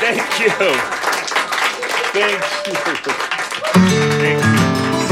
Thank you. Thank you. Thank you.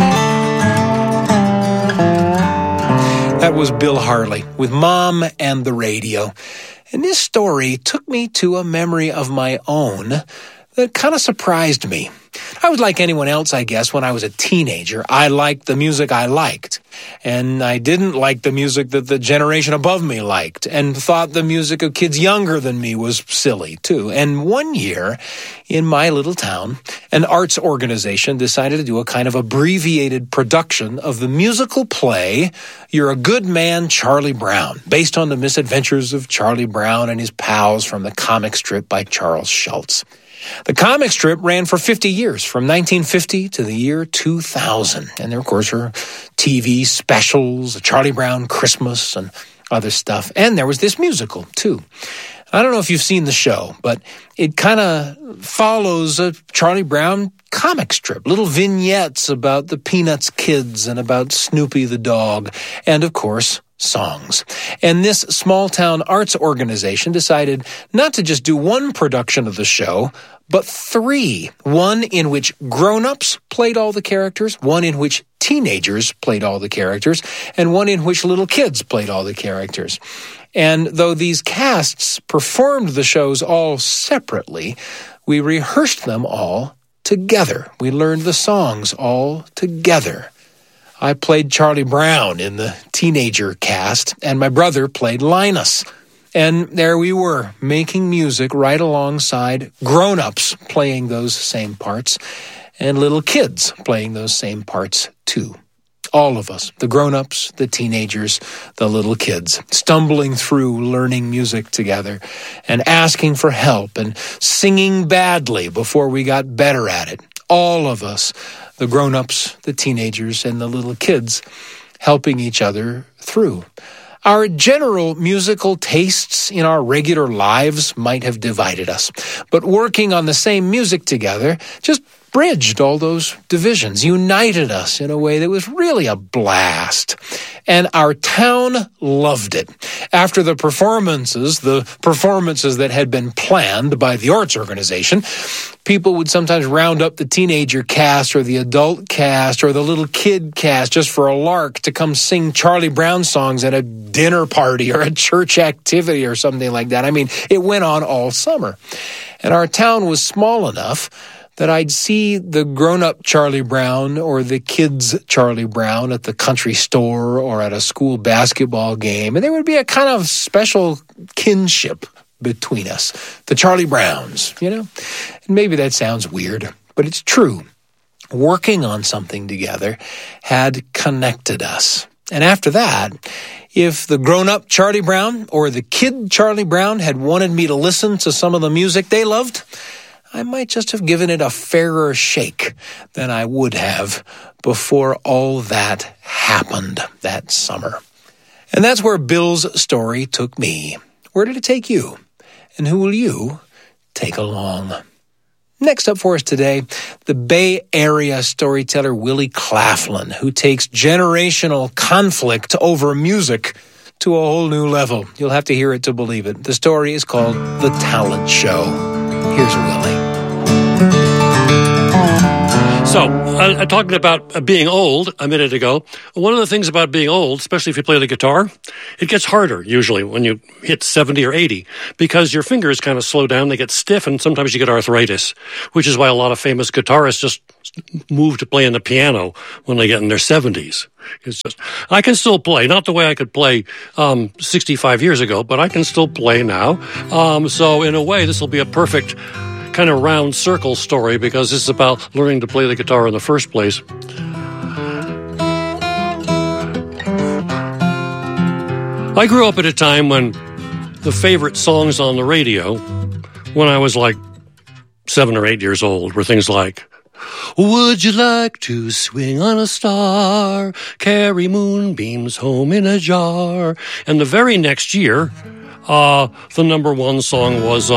That was Bill Harley with Mom and the Radio. And this story took me to a memory of my own that kind of surprised me. I was like anyone else, I guess, when I was a teenager. I liked the music I liked, and I didn't like the music that the generation above me liked, and thought the music of kids younger than me was silly, too. And one year, in my little town, an arts organization decided to do a kind of abbreviated production of the musical play You're a Good Man, Charlie Brown, based on the misadventures of Charlie Brown and his pals from the comic strip by Charles Schulz. The comic strip ran for 50 years, from 1950 to the year 2000. And there, of course, were TV specials, a Charlie Brown Christmas, and other stuff. And there was this musical, too. I don't know if you've seen the show, but it kind of follows a Charlie Brown comic strip, little vignettes about the Peanuts kids and about Snoopy the dog, and, of course, songs. And this small-town arts organization decided not to just do one production of the show, but 3. One in which grown-ups played all the characters, one in which teenagers played all the characters, and one in which little kids played all the characters. And though these casts performed the shows all separately, we rehearsed them all together. We learned the songs all together. I played Charlie Brown in the teenager cast, and my brother played Linus. And there we were, making music right alongside grown-ups playing those same parts, and little kids playing those same parts too. All of us, the grown-ups, the teenagers, the little kids, stumbling through learning music together and asking for help and singing badly before we got better at it. All of us, the grown-ups, the teenagers, and the little kids, helping each other through. Our general musical tastes in our regular lives might have divided us, but working on the same music together just bridged all those divisions, united us in a way that was really a blast. And our town loved it. After the performances that had been planned by the arts organization, people would sometimes round up the teenager cast or the adult cast or the little kid cast just for a lark to come sing Charlie Brown songs at a dinner party or a church activity or something like that. I mean, it went on all summer. And our town was small enough that I'd see the grown-up Charlie Brown or the kids Charlie Brown at the country store or at a school basketball game, and there would be a kind of special kinship between us, the Charlie Browns, you know? And maybe that sounds weird, but it's true. Working on something together had connected us. And after that, if the grown-up Charlie Brown or the kid Charlie Brown had wanted me to listen to some of the music they loved, I might just have given it a fairer shake than I would have before all that happened that summer. And that's where Bill's story took me. Where did it take you? And who will you take along? Next up for us today, the Bay Area storyteller Willie Claflin, who takes generational conflict over music to a whole new level. You'll have to hear it to believe it. The story is called The Talent Show. Here's Willie. So, talking about being old a minute ago, one of the things about being old, especially if you play the guitar, it gets harder usually when you hit 70 or 80 because your fingers kind of slow down, they get stiff, and sometimes you get arthritis, which is why a lot of famous guitarists just move to playing the piano when they get in their 70s. It's just, I can still play, not the way I could play 65 years ago, but I can still play now. So in a way, this will be a perfect kind of round circle story because this is about learning to play the guitar in the first place. I grew up at a time when the favorite songs on the radio, when I was like 7 or 8 years old, were things like, would you like to swing on a star, carry moonbeams home in a jar? And the very next year, the number one song was,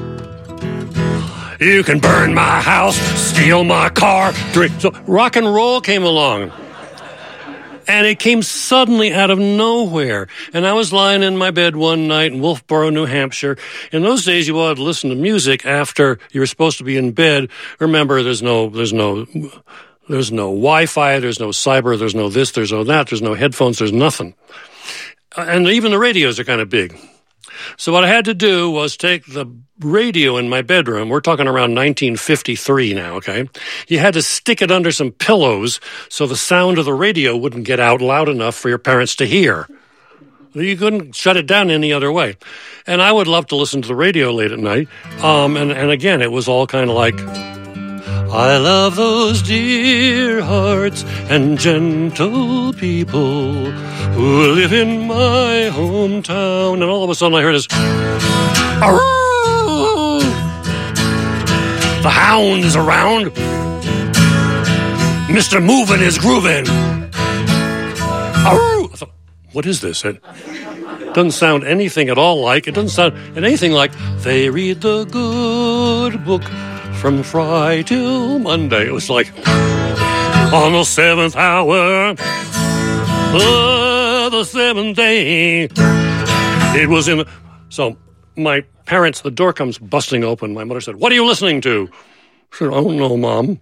you can burn my house, steal my car, drink. So rock and roll came along. And it came suddenly out of nowhere. And I was lying in my bed one night in Wolfboro, New Hampshire. In those days, you wanted to listen to music after you were supposed to be in bed. Remember, there's no Wi-Fi, there's no cyber, there's no this, there's no that, there's no headphones, there's nothing. And even the radios are kind of big. So what I had to do was take the radio in my bedroom. We're talking around 1953 now, okay? You had to stick it under some pillows so the sound of the radio wouldn't get out loud enough for your parents to hear. You couldn't shut it down any other way. And I would love to listen to the radio late at night. And again, it was all kind of like, I love those dear hearts and gentle people who live in my hometown. And all of a sudden I heard this, "Arroo! The hound is around. Mr. Movin' is groovin'. Arroo!" I thought, what is this? It doesn't sound anything at all like, it doesn't sound anything like, they read the good book from Friday till Monday. It was like, on the seventh hour of the seventh day. It was in the... So my parents, the door comes busting open. My mother said, "What are you listening to?" I said, "Oh, no, Mom."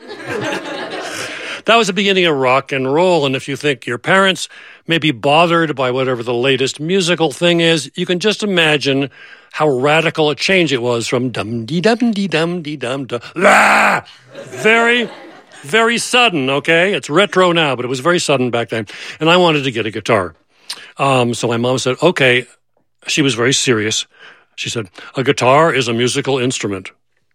That was the beginning of rock and roll. And if you think your parents may be bothered by whatever the latest musical thing is, you can just imagine how radical a change it was from dum-dee-dum-dee-dum-dee-dum to la! Very, very sudden, okay? It's retro now, but it was very sudden back then. And I wanted to get a guitar. So my mom said, okay. She was very serious. She said, a guitar is a musical instrument.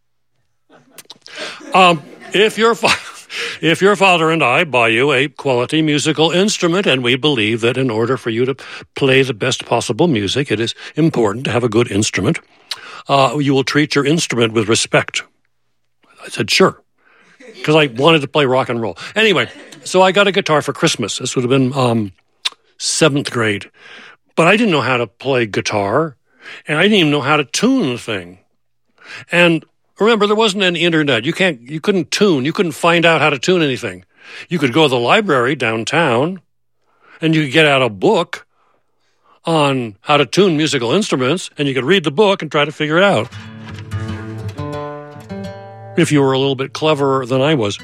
If your father and I buy you a quality musical instrument, and we believe that in order for you to play the best possible music, it is important to have a good instrument, you will treat your instrument with respect. I said, sure, because I wanted to play rock and roll. Anyway, so I got a guitar for Christmas. This would have been 7th grade. But I didn't know how to play guitar, and I didn't even know how to tune the thing. And remember, there wasn't any internet. You couldn't tune. You couldn't find out how to tune anything. You could go to the library downtown, and you could get out a book on how to tune musical instruments, and you could read the book and try to figure it out. If you were a little bit cleverer than I was.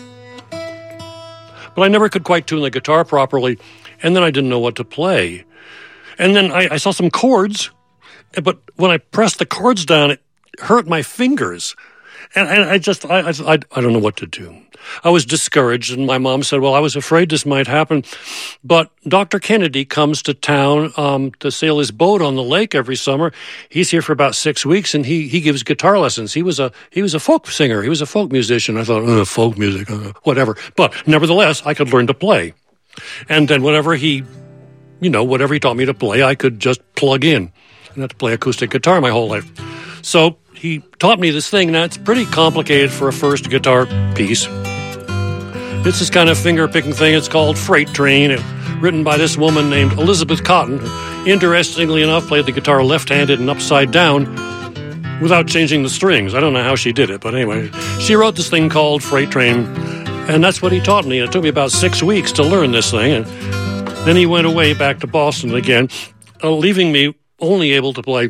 But I never could quite tune the guitar properly, and then I didn't know what to play. And then I saw some chords, but when I pressed the chords down, it hurt my fingers. And I don't know what to do. I was discouraged, and my mom said, well, I was afraid this might happen. But Dr. Kennedy comes to town to sail his boat on the lake every summer. He's here for about 6 weeks, and he gives guitar lessons. He was a folk singer. He was a folk musician. I thought, folk music, whatever. But nevertheless, I could learn to play. And then whatever he taught me to play, I could just plug in. I had to play acoustic guitar my whole life. So he taught me this thing. Now, it's pretty complicated for a first guitar piece. It's this kind of finger-picking thing. It's called Freight Train. It's written by this woman named Elizabeth Cotton, who, interestingly enough, played the guitar left-handed and upside down without changing the strings. I don't know how she did it, but anyway, she wrote this thing called Freight Train, and that's what he taught me. It took me about 6 weeks to learn this thing, and then he went away back to Boston again, leaving me only able to play,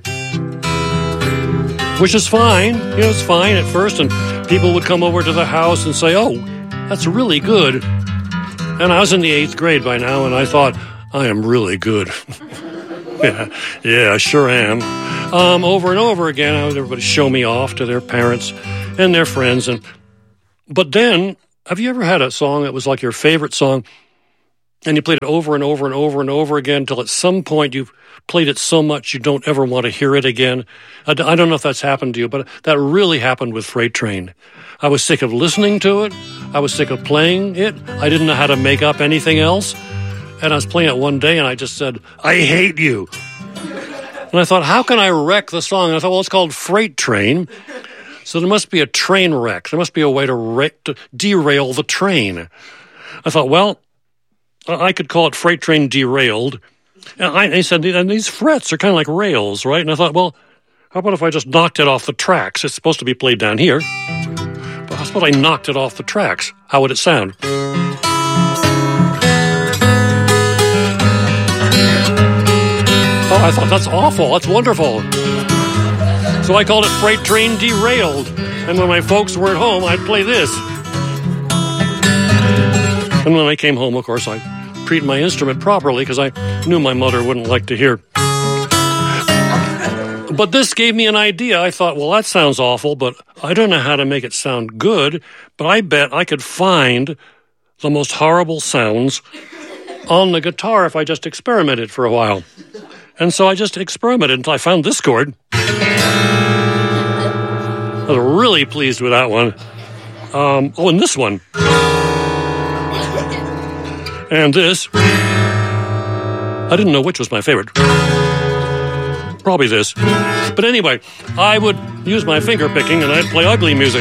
which is fine. It's fine at first, and people would come over to the house and say, oh, that's really good. And I was in the 8th grade by now, and I thought, I am really good. yeah, I sure am. Over and over again, I would everybody show me off to their parents and their friends. But then, have you ever had a song that was like your favorite song, and you played it over and over and over and over again until at some point you've played it so much you don't ever want to hear it again? I don't know if that's happened to you, but that really happened with Freight Train. I was sick of listening to it. I was sick of playing it. I didn't know how to make up anything else. And I was playing it one day, and I just said, I hate you. And I thought, how can I wreck the song? And I thought, well, it's called Freight Train, so there must be a train wreck. There must be a way to derail the train. I thought, well, I could call it Freight Train Derailed. And I said, and these frets are kind of like rails, right? And I thought, well, how about if I just knocked it off the tracks? It's supposed to be played down here. But how about I knocked it off the tracks? How would it sound? I thought, that's awful. That's wonderful. So I called it Freight Train Derailed. And when my folks weren't home, I'd play this. And when I came home, of course, I treated my instrument properly because I knew my mother wouldn't like to hear. But this gave me an idea. I thought, well, that sounds awful, but I don't know how to make it sound good, but I bet I could find the most horrible sounds on the guitar if I just experimented for a while. And so I just experimented until I found this chord. I was really pleased with that one. And this one. And this. I didn't know which was my favorite. Probably this. But anyway, I would use my finger picking and I'd play ugly music.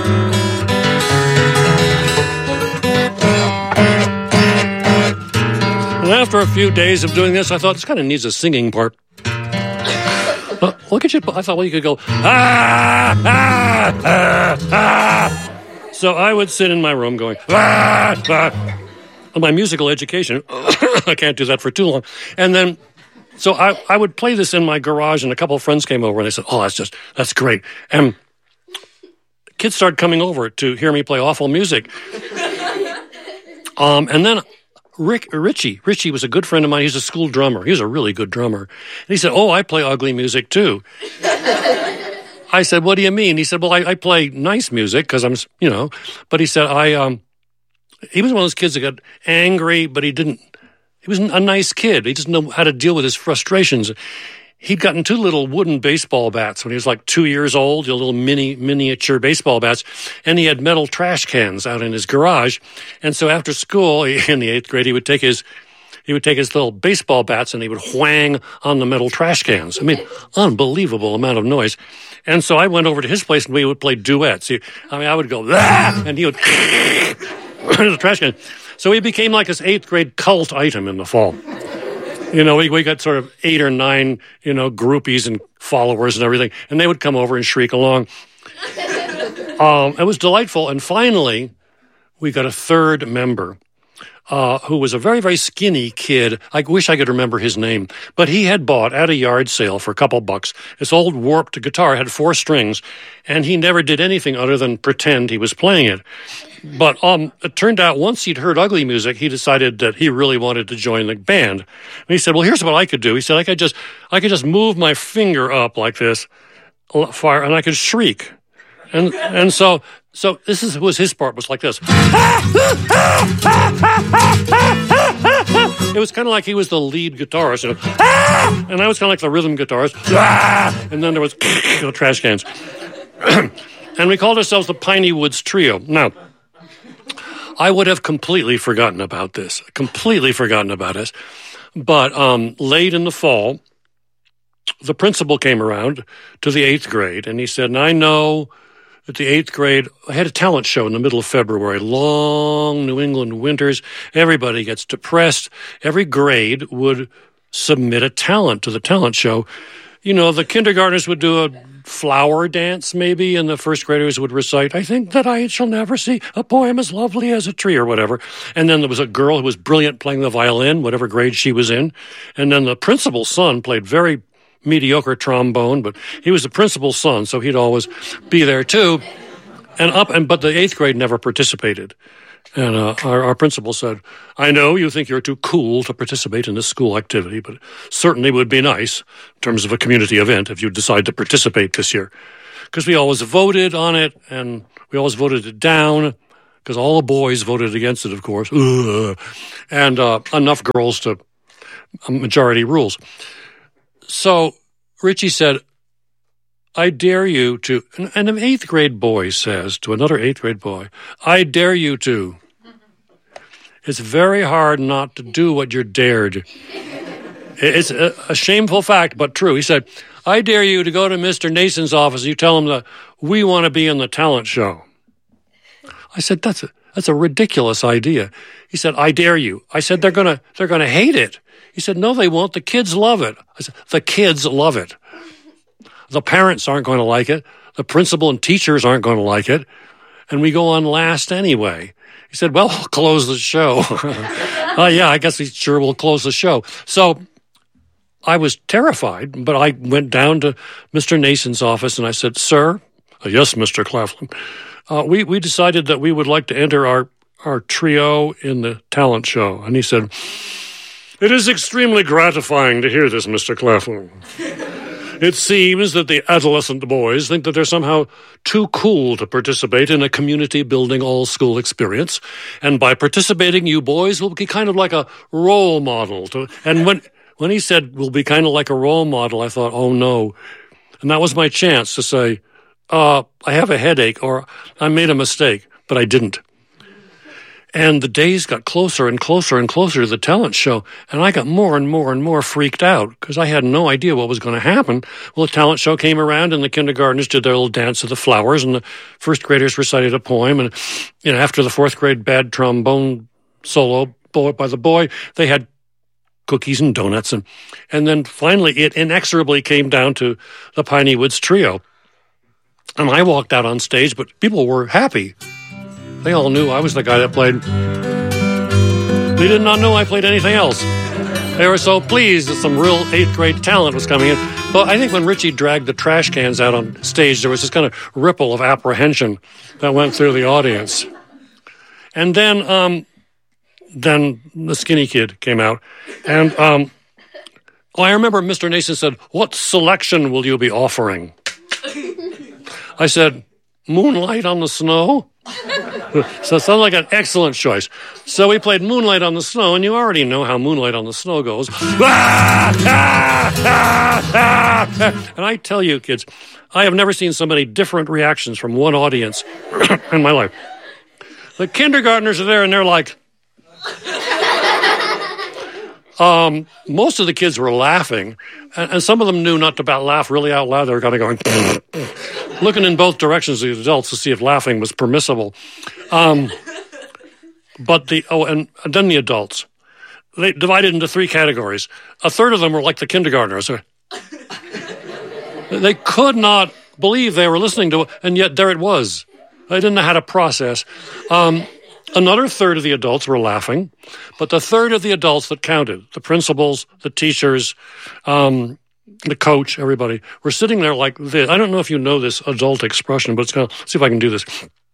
And after a few days of doing this, I thought, this kind of needs a singing part. Look at you. I thought, well, you could go, ah, ah, ah, ah. So I would sit in my room going, ah, ah. My musical education, I can't do that for too long. And then, so I would play this in my garage, and a couple of friends came over, and they said, oh, that's great. And kids started coming over to hear me play awful music. And then Richie was a good friend of mine. He's a school drummer. He was a really good drummer. And he said, oh, I play ugly music too. I said, what do you mean? He said, well, I play nice music because I'm, but he said, he was one of those kids that got angry, but he was a nice kid. He didn't know how to deal with his frustrations. He'd gotten 2 little wooden baseball bats when he was like 2 years old, little miniature baseball bats, and he had metal trash cans out in his garage. And so after school, in the 8th grade, he would take his little baseball bats and he would whang on the metal trash cans. I mean, unbelievable amount of noise. And so I went over to his place and we would play duets. I would go, ah! And he would the trash can. So he became like this 8th grade cult item in the fall. We got sort of 8 or 9, groupies and followers and everything, and they would come over and shriek along. It was delightful. And finally, we got a 3rd member who was a very, very skinny kid. I wish I could remember his name. But he had bought at a yard sale for a couple bucks this old warped guitar, had 4 strings, and he never did anything other than pretend he was playing it. But it turned out once he'd heard ugly music, he decided that he really wanted to join the band. And he said, well, here's what I could do. He said, I could just move my finger up like this, fire, and I could shriek. And so this was his part, was like this. It was kind of like he was the lead guitarist, and I was kind of like the rhythm guitarist. And then there was trash cans. And we called ourselves the Piney Woods Trio. Now, I would have completely forgotten about this. But late in the fall, the principal came around to the 8th grade, and he said, and I know at the 8th grade, I had a talent show in the middle of February, long New England winters. Everybody gets depressed. Every grade would submit a talent to the talent show. The kindergartners would do a flower dance maybe, and the 1st graders would recite, I think that I shall never see a poem as lovely as a tree, or whatever. And then there was a girl who was brilliant playing the violin, whatever grade she was in. And then the principal's son played very mediocre trombone, but he was the principal's son, so he'd always be there too. But the 8th grade never participated. And our principal said, I know you think you're too cool to participate in this school activity, but certainly would be nice in terms of a community event if you decide to participate this year. Because we always voted on it, and we always voted it down, because all the boys voted against it, of course. And enough girls to majority rules. So Richie said, I dare you to, and an 8th grade boy says to another 8th grade boy, I dare you to. It's very hard not to do what you're dared. It's a shameful fact, but true. He said, I dare you to go to Mr. Nason's office. You tell him that we want to be in the talent show. I said, that's a ridiculous idea. He said, I dare you. I said, they're gonna hate it. He said, no, they won't. The kids love it. I said, the kids love it. The parents aren't going to like it. The principal and teachers aren't going to like it. And we go on last anyway. He said, well, we'll close the show. Yeah, I guess we sure will close the show. So I was terrified, but I went down to Mr. Nason's office and I said, "Sir," "Yes, Mr. Claflin, we decided that we would like to enter our trio in the talent show." And he said, "It is extremely gratifying to hear this, Mr. Claflin. It seems that the adolescent boys think that they're somehow too cool to participate in a community-building all-school experience. And by participating, you boys will be kind of like a role model." And when he said, "we'll be kind of like a role model," I thought, oh, no. And that was my chance to say, I have a headache, or I made a mistake, but I didn't. And the days got closer and closer and closer to the talent show, and I got more and more and more freaked out because I had no idea what was going to happen. Well, the talent show came around, and the kindergartners did their little dance of the flowers, and the first graders recited a poem. And after the fourth grade bad trombone solo by the boy, they had cookies and donuts, and then finally it inexorably came down to the Piney Woods Trio. And I walked out on stage, but people were happy. They all knew I was the guy that played. They did not know I played anything else. They were so pleased that some real 8th grade talent was coming in. But I think when Richie dragged the trash cans out on stage, there was this kind of ripple of apprehension that went through the audience. And then the skinny kid came out. And I remember Mr. Nason said, "What selection will you be offering?" I said, "Moonlight on the Snow." So it sounded like an excellent choice. So we played Moonlight on the Snow, and you already know how Moonlight on the Snow goes. And I tell you, kids, I have never seen so many different reactions from one audience in my life. The kindergartners are there, and they're like... most of the kids were laughing, and some of them knew not to laugh really out loud. They were kind of going, looking in both directions of the adults to see if laughing was permissible. And then the adults. They divided into 3 categories. A third of them were like the kindergartners. They could not believe they were listening to it, and yet there it was. They didn't know how to process. Another third of the adults were laughing, but the third of the adults that counted, the principals, the teachers, the coach, everybody, were sitting there like this. I don't know if you know this adult expression, but let's see if I can do this.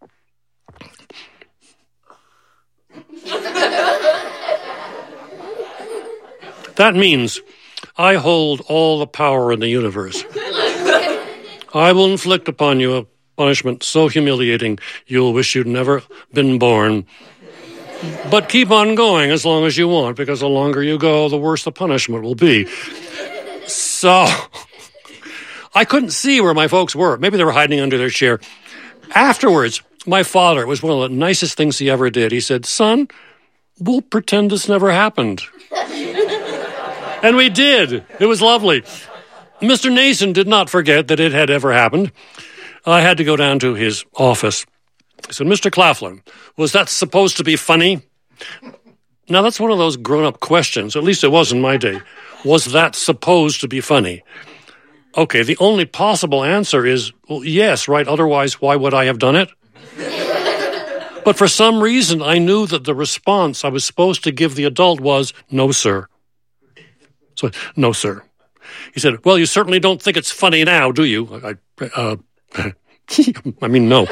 That means I hold all the power in the universe. I will inflict upon you a punishment so humiliating you'll wish you'd never been born. But keep on going as long as you want, because the longer you go, the worse the punishment will be. So I couldn't see where my folks were. Maybe they were hiding under their chair. Afterwards, my father, it was one of the nicest things he ever did. He said, "Son, we'll pretend this never happened." And we did. It was lovely. Mr. Nason did not forget that it had ever happened. I had to go down to his office. I said, "Mr. Claflin, was that supposed to be funny?" Now, that's one of those grown-up questions. At least it was in my day. Was that supposed to be funny? Okay, the only possible answer is, well, yes, right? Otherwise, why would I have done it? But for some reason, I knew that the response I was supposed to give the adult was, "No, sir." So, "No, sir." He said, "Well, you certainly don't think it's funny now, do you?" I mean, no.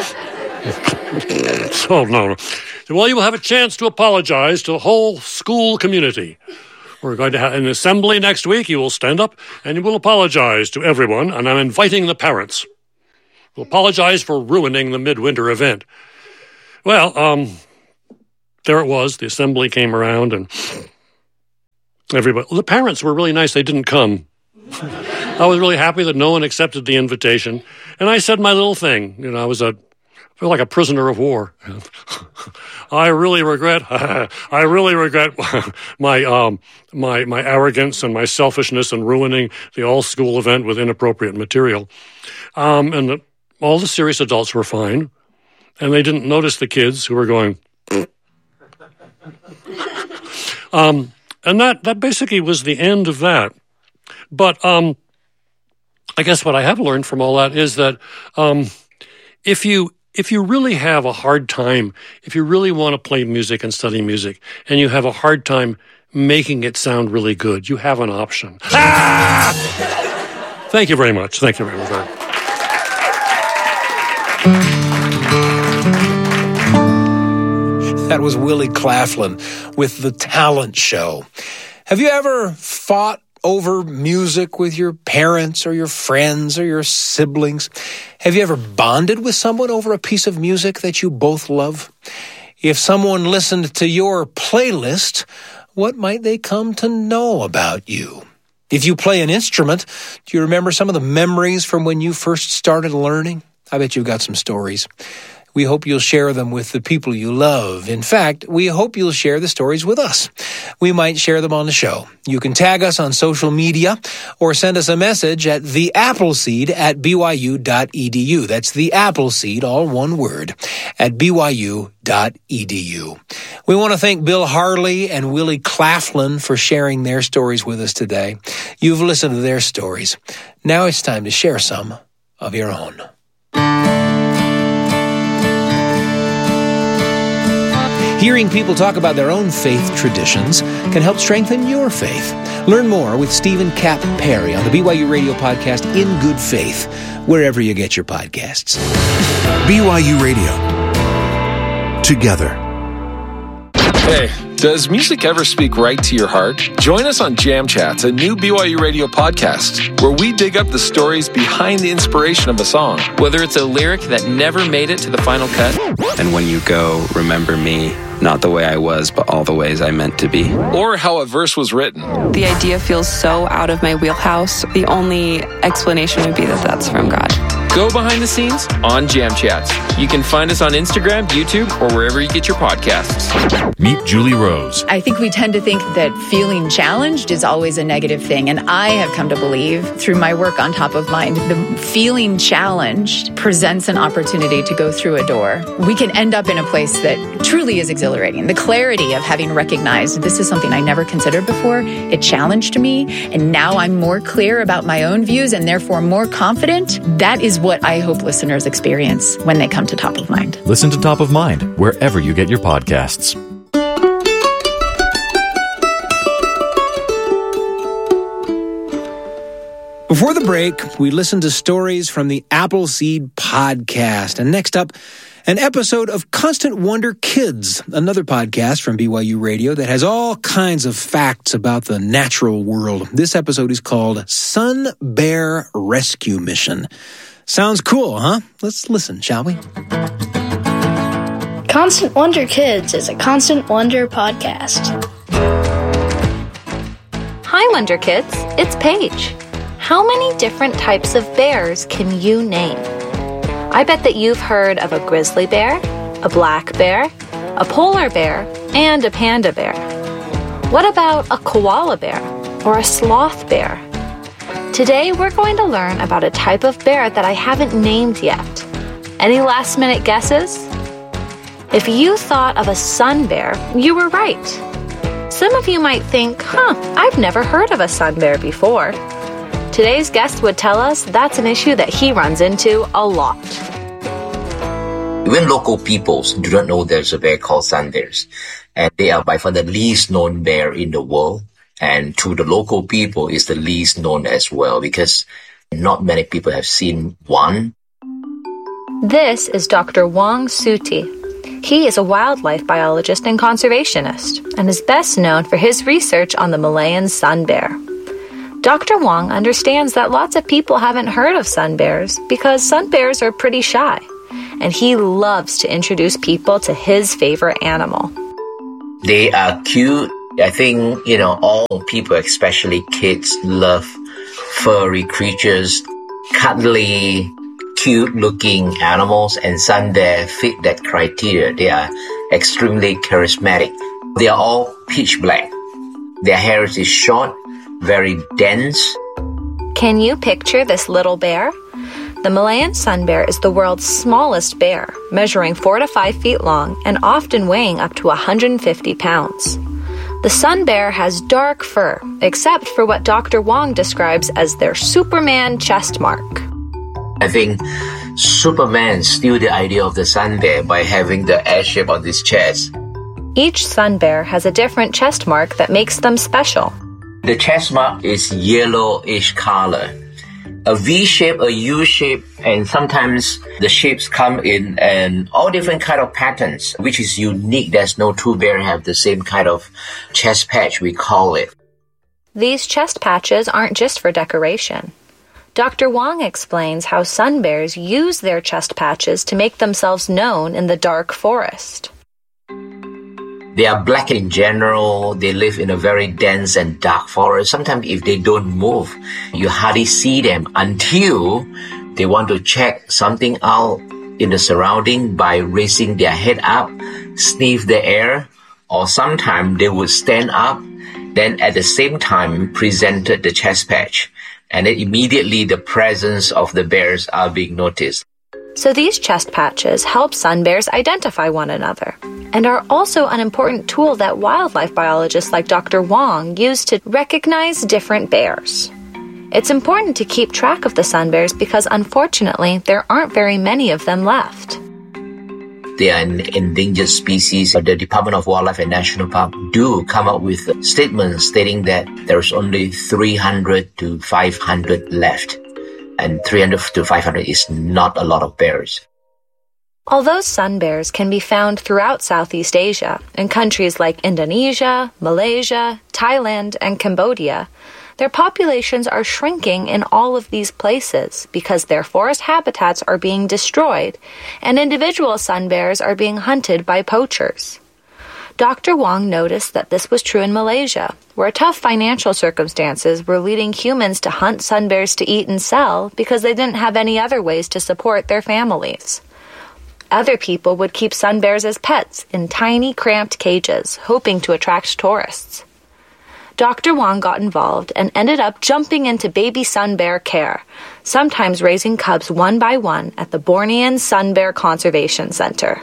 Oh, no. "Well, you will have a chance to apologize to the whole school community. We're going to have an assembly next week. You will stand up and you will apologize to everyone, and I'm inviting the parents. We'll apologize for ruining the midwinter event." Well, there it was. The assembly came around, and everybody... Well, the parents were really nice. They didn't come. I was really happy that no one accepted the invitation. And I said my little thing. I feel like a prisoner of war. I really regret my arrogance and my selfishness in ruining the all-school event with inappropriate material. And all the serious adults were fine. And they didn't notice the kids who were going... and that basically was the end of that. But I guess what I have learned from all that is that if you really have a hard time, if you really want to play music and study music, and you have a hard time making it sound really good. You have an option. Ah! Thank you very much. Thank you very much. That was Willie Claflin with The Talent Show. Have you ever fought over music with your parents or your friends or your siblings? Have you ever bonded with someone over a piece of music that you both love? If someone listened to your playlist, what might they come to know about you? If you play an instrument, do you remember some of the memories from when you first started learning? I bet you've got some stories. We hope you'll share them with the people you love. In fact, we hope you'll share the stories with us. We might share them on the show. You can tag us on social media or send us a message at theappleseed@byu.edu. That's the Appleseed, all one word, at byu.edu. We want to thank Bill Harley and Willie Claflin for sharing their stories with us today. You've listened to their stories. Now it's time to share some of your own. Hearing people talk about their own faith traditions can help strengthen your faith. Learn more with Stephen Cap Perry on the BYU Radio podcast, In Good Faith, wherever you get your podcasts. BYU Radio. Together. Hey, does music ever speak right to your heart? Join us on Jam Chats, a new BYU Radio podcast, where we dig up the stories behind the inspiration of a song. Whether it's a lyric that never made it to the final cut, and when you go, remember me, not the way I was, but all the ways I meant to be. Or how a verse was written. The idea feels so out of my wheelhouse. The only explanation would be that that's from God. Go behind the scenes on Jam Chats. You can find us on Instagram, YouTube, or wherever you get your podcasts. Meet Julie Rose. I think we tend to think that feeling challenged is always a negative thing. And I have come to believe through my work on Top of Mind, the feeling challenged presents an opportunity to go through a door. We can end up in a place that truly is exhilarating. The clarity of having recognized this is something I never considered before. It challenged me. And now I'm more clear about my own views and therefore more confident. That is what I hope listeners experience when they come to Top of Mind. Listen to Top of Mind wherever you get your podcasts. Before the break, we listened to stories from the Appleseed podcast. And next up, an episode of Constant Wonder Kids, another podcast from BYU Radio that has all kinds of facts about the natural world. This episode is called Sun Bear Rescue Mission. Sounds cool, huh? Let's listen, shall we? Constant Wonder Kids is a Constant Wonder podcast. Hi, Wonder Kids. It's Paige. How many different types of bears can you name? I bet that you've heard of a grizzly bear, a black bear, a polar bear, and a panda bear. What about a koala bear or a sloth bear? Today, we're going to learn about a type of bear that I haven't named yet. Any last-minute guesses? If you thought of a sun bear, you were right. Some of you might think, I've never heard of a sun bear before. Today's guest would tell us that's an issue that he runs into a lot. Even local peoples do not know there's a bear called sun bears, and they are by far the least known bear in the world. And to the local people, is the least known as well because not many people have seen one. This is Dr. Wong Suti. He is a wildlife biologist and conservationist and is best known for his research on the Malayan sun bear. Dr. Wong understands that lots of people haven't heard of sun bears because sun bears are pretty shy, and he loves to introduce people to his favorite animal. They are cute. I think, all people, especially kids, love furry creatures, cuddly, cute-looking animals, and sun bear fit that criteria. They are extremely charismatic. They are all pitch black. Their hair is short, very dense. Can you picture this little bear? The Malayan sun bear is the world's smallest bear, measuring 4 to 5 feet long and often weighing up to 150 pounds. The sun bear has dark fur, except for what Dr. Wong describes as their Superman chest mark. I think Superman stole the idea of the sun bear by having the air shape on his chest. Each sun bear has a different chest mark that makes them special. The chest mark is yellowish color. A V shape, a U shape, and sometimes the shapes come in and all different kind of patterns, which is unique. There's no two bear have the same kind of chest patch, we call it. These chest patches aren't just for decoration. Dr. Wong explains how sun bears use their chest patches to make themselves known in the dark forest. They are black in general. They live in a very dense and dark forest. Sometimes if they don't move, you hardly see them until they want to check something out in the surrounding by raising their head up, sniff the air, or sometimes they would stand up, then at the same time presented the chest patch. And then immediately the presence of the bears are being noticed. So these chest patches help sun bears identify one another and are also an important tool that wildlife biologists like Dr. Wong use to recognize different bears. It's important to keep track of the sun bears because unfortunately there aren't very many of them left. They are an endangered species. The Department of Wildlife and National Park do come up with statements stating that there's only 300 to 500 left. And 300 to 500 is not a lot of bears. Although sun bears can be found throughout Southeast Asia, in countries like Indonesia, Malaysia, Thailand, and Cambodia, their populations are shrinking in all of these places because their forest habitats are being destroyed and individual sun bears are being hunted by poachers. Dr. Wong noticed that this was true in Malaysia, where tough financial circumstances were leading humans to hunt sun bears to eat and sell because they didn't have any other ways to support their families. Other people would keep sun bears as pets in tiny, cramped cages, hoping to attract tourists. Dr. Wong got involved and ended up jumping into baby sun bear care, sometimes raising cubs one by one at the Bornean Sun Bear Conservation Center.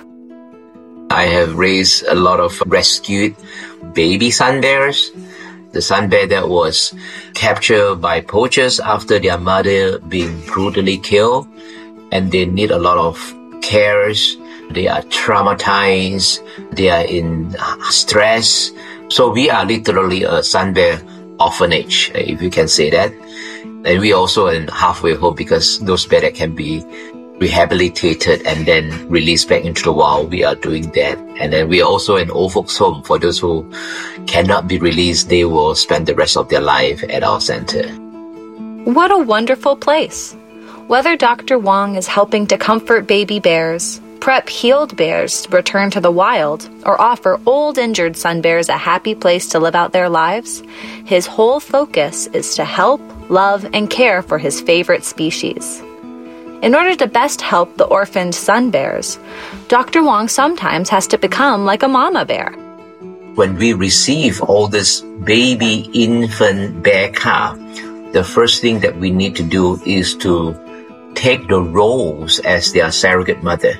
I have raised a lot of rescued baby sun bears. The sun bear that was captured by poachers after their mother being brutally killed, and they need a lot of cares. They are traumatized. They are in stress. So we are literally a sun bear orphanage, if you can say that. And we also in halfway home because those bears that can be rehabilitated and then released back into the wild, we are doing that. And then we are also an old folks home. For those who cannot be released, they will spend the rest of their life at our center. What a wonderful place. Whether Dr. Wong is helping to comfort baby bears, prep healed bears to return to the wild, or offer old injured sun bears a happy place to live out their lives, his whole focus is to help, love, and care for his favorite species. In order to best help the orphaned sun bears, Dr. Wong sometimes has to become like a mama bear. When we receive all this baby infant bear cub, the first thing that we need to do is to take the roles as their surrogate mother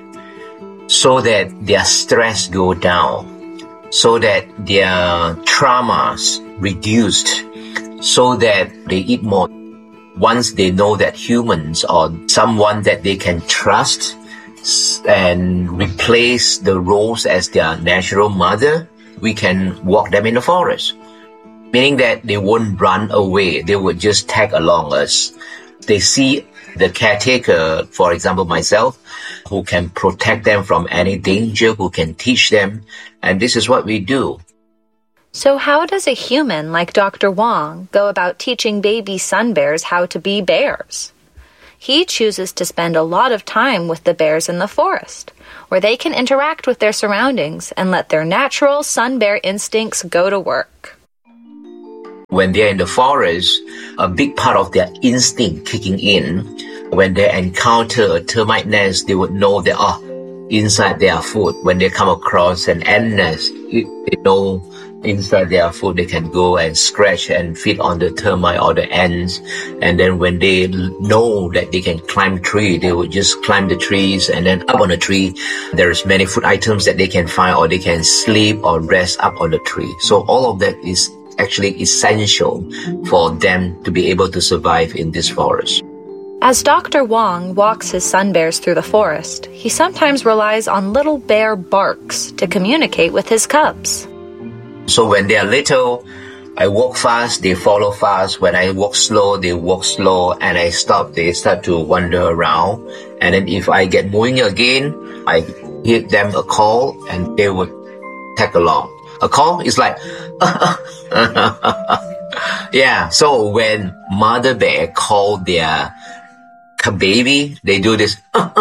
so that their stress go down, so that their traumas reduced, so that they eat more. Once they know that humans are someone that they can trust and replace the roles as their natural mother, we can walk them in the forest. Meaning that they won't run away. They would just tag along us. They see the caretaker, for example, myself, who can protect them from any danger, who can teach them. And this is what we do. So how does a human like Dr. Wong go about teaching baby sun bears how to be bears? He chooses to spend a lot of time with the bears in the forest, where they can interact with their surroundings and let their natural sun bear instincts go to work. When they're in the forest, a big part of their instinct kicking in. When they encounter a termite nest, they would know that, inside their food. When they come across an ant nest, they know inside their food they can go and scratch and feed on the termite or the ants. And then when they know that they can climb a tree, they would just climb the trees, and then up on the tree, there's many food items that they can find, or they can sleep or rest up on the tree. So all of that is actually essential for them to be able to survive in this forest. As Dr. Wong walks his sun bears through the forest, he sometimes relies on little bear barks to communicate with his cubs. So when they are little, I walk fast, they follow fast. When I walk slow, they walk slow. And I stop, they start to wander around. And then if I get moving again, I give them a call and they would tag along. A call is like, yeah. So when mother bear called their baby, they do this,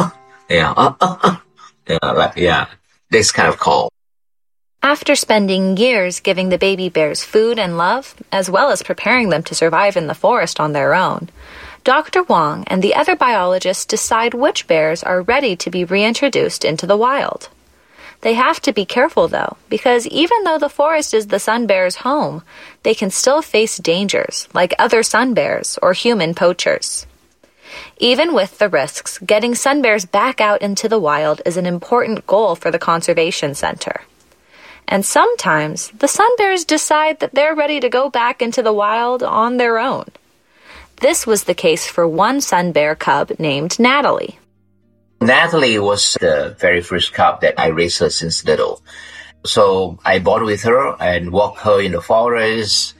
this kind of call. After spending years giving the baby bears food and love, as well as preparing them to survive in the forest on their own, Dr. Wong and the other biologists decide which bears are ready to be reintroduced into the wild. They have to be careful, though, because even though the forest is the sun bear's home, they can still face dangers like other sun bears or human poachers. Even with the risks, getting sun bears back out into the wild is an important goal for the Conservation Center. And sometimes the sun bears decide that they're ready to go back into the wild on their own. This was the case for one sun bear cub named Natalie. Natalie was the very first cub that I raised her since little. So I bonded with her and walked her in the forest.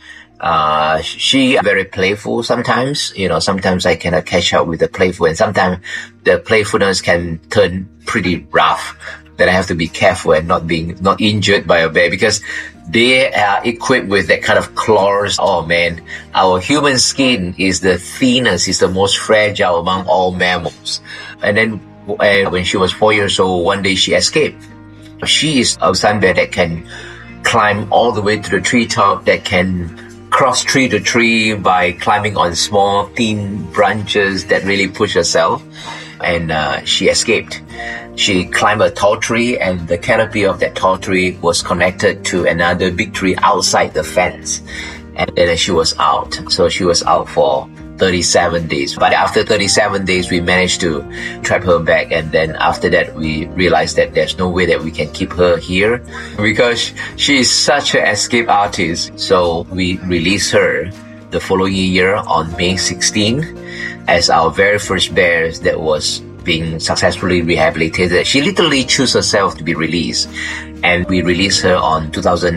She very playful sometimes. Sometimes I cannot catch up with the playful, and sometimes the playfulness can turn pretty rough. That I have to be careful and not injured by a bear, because they are equipped with that kind of claws. Oh man, our human skin is the thinnest, is the most fragile among all mammals. And then when she was 4 years old, one day she escaped. She is a sun bear that can climb all the way to the treetop, that can cross tree to tree by climbing on small, thin branches that really push herself. And she escaped. She climbed a tall tree, and the canopy of that tall tree was connected to another big tree outside the fence. And then she was out. So she was out for 37 days. But after 37 days, we managed to trap her back. And then after that, we realized that there's no way that we can keep her here because she is such an escape artist. So we released her the following year on May 16 as our very first bear that was being successfully rehabilitated. She literally chose herself to be released. And we released her on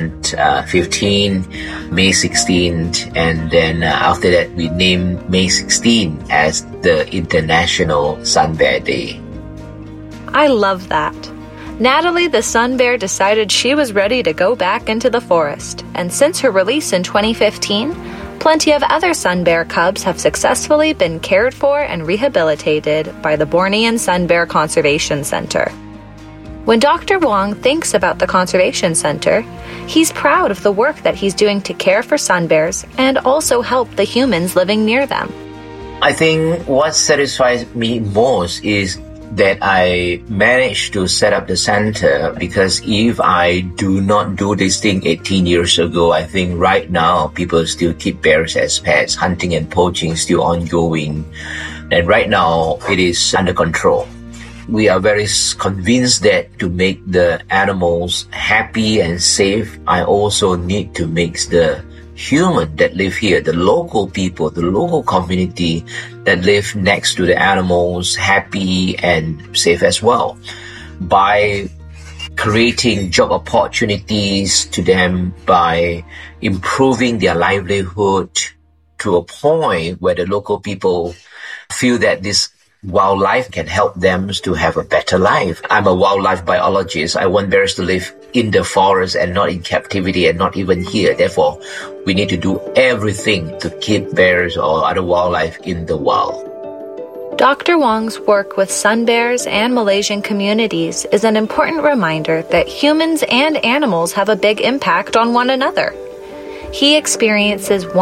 2015, May 16th. And then after that, we named May 16 as the International Sun Bear Day. I love that. Natalie the sun bear decided she was ready to go back into the forest. And since her release in 2015, plenty of other sun bear cubs have successfully been cared for and rehabilitated by the Bornean Sun Bear Conservation Center. When Dr. Wong thinks about the Conservation Center, he's proud of the work that he's doing to care for sun bears and also help the humans living near them. I think what satisfies me most is that I managed to set up the center, because if I do not do this thing 18 years ago, I think right now people still keep bears as pets. Hunting and poaching still ongoing. And right now it is under control. We are very convinced that to make the animals happy and safe, I also need to make the human that live here, the local people, the local community that live next to the animals, happy and safe as well. By creating job opportunities to them, by improving their livelihood to a point where the local people feel that this wildlife can help them to have a better life. I'm a wildlife biologist. I want bears to live in the forest and not in captivity and not even here. Therefore, we need to do everything to keep bears or other wildlife in the wild. Dr. Wong's work with sun bears and Malaysian communities is an important reminder that humans and animals have a big impact on one another. He experiences